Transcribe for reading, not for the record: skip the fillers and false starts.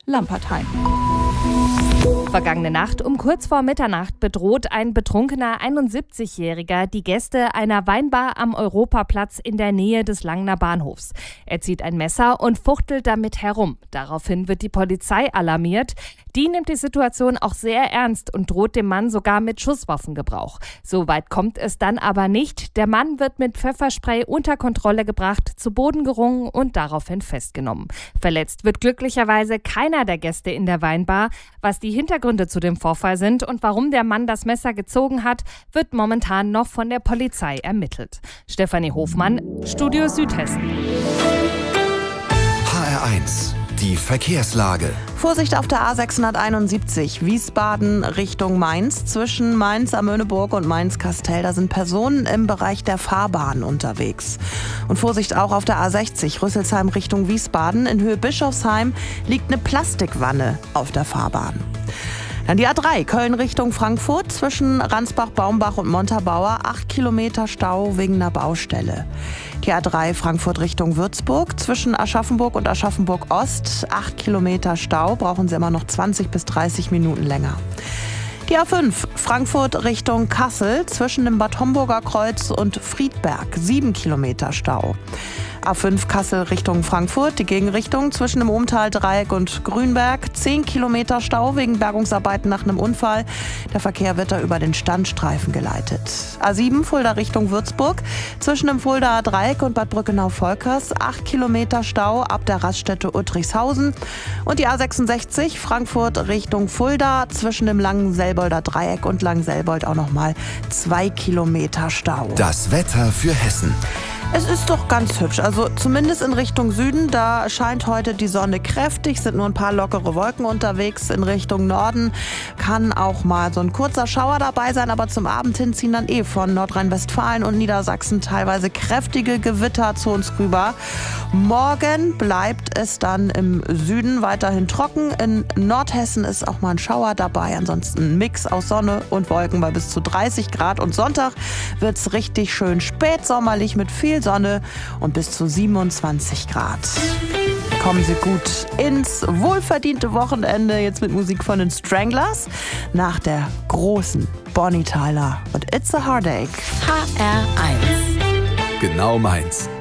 Lampertheim. Vergangene Nacht um kurz vor Mitternacht bedroht ein betrunkener 71-Jähriger die Gäste einer Weinbar am Europaplatz in der Nähe des Langner Bahnhofs. Er zieht ein Messer und fuchtelt damit herum. Daraufhin wird die Polizei alarmiert. Die nimmt die Situation auch sehr ernst und droht dem Mann sogar mit Schusswaffengebrauch. So weit kommt es dann aber nicht. Der Mann wird mit Pfefferspray unter Kontrolle gebracht, zu Boden gerungen und daraufhin festgenommen. Verletzt wird glücklicherweise keiner der Gäste in der Weinbar. Was die Hintergründe zu dem Vorfall sind und warum der Mann das Messer gezogen hat, wird momentan noch von der Polizei ermittelt. Stefanie Hofmann, Studio Südhessen. HR1, die Verkehrslage. Vorsicht auf der A671 Wiesbaden Richtung Mainz. Zwischen Mainz am Möhneburg und Mainz-Kastel, da sind Personen im Bereich der Fahrbahn unterwegs. Und Vorsicht auch auf der A60 Rüsselsheim Richtung Wiesbaden. In Höhe Bischofsheim liegt eine Plastikwanne auf der Fahrbahn. Dann die A3 Köln Richtung Frankfurt zwischen Ransbach, Baumbach und Montabaur. 8 Kilometer Stau wegen einer Baustelle. Die A3 Frankfurt Richtung Würzburg zwischen Aschaffenburg und Aschaffenburg Ost. 8 Kilometer Stau, brauchen Sie immer noch 20 bis 30 Minuten länger. Die A5 Frankfurt Richtung Kassel zwischen dem Bad Homburger Kreuz und Friedberg. 7 Kilometer Stau. A5 Kassel Richtung Frankfurt, die Gegenrichtung zwischen dem Umtal-Dreieck und Grünberg. 10 Kilometer Stau wegen Bergungsarbeiten nach einem Unfall. Der Verkehr wird da über den Standstreifen geleitet. A7 Fulda Richtung Würzburg, zwischen dem Fuldaer Dreieck und Bad Brückenau-Volkers. 8 Kilometer Stau ab der Raststätte Uttrichshausen. Und die A66 Frankfurt Richtung Fulda, zwischen dem Langenselbolder Dreieck und Langenselbold auch nochmal 2 Kilometer Stau. Das Wetter für Hessen. Es ist doch ganz hübsch, also zumindest in Richtung Süden, da scheint heute die Sonne kräftig, sind nur ein paar lockere Wolken unterwegs. In Richtung Norden kann auch mal so ein kurzer Schauer dabei sein, aber zum Abend hin ziehen dann von Nordrhein-Westfalen und Niedersachsen teilweise kräftige Gewitter zu uns rüber. Morgen bleibt es dann im Süden weiterhin trocken. In Nordhessen ist auch mal ein Schauer dabei, ansonsten ein Mix aus Sonne und Wolken bei bis zu 30 Grad. Und Sonntag wird es richtig schön spätsommerlich mit viel Sonne und bis zu 27 Grad. Kommen Sie gut ins wohlverdiente Wochenende, jetzt mit Musik von den Stranglers, nach der großen Bonnie Tyler und It's a Heartache. HR1. Genau meins.